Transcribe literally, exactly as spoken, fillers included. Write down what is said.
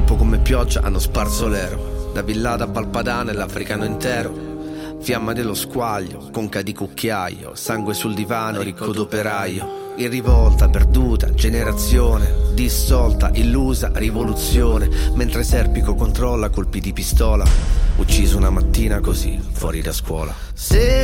colpo come pioggia hanno sparso l'ero. Da Villada a Valpadana e l'africano intero. Fiamma dello squaglio, conca di cucchiaio, sangue sul divano, ricco d'operaio. In rivolta, perduta, generazione, dissolta, illusa, rivoluzione. Mentre Serpico controlla colpi di pistola, ucciso una mattina così, fuori da scuola. Se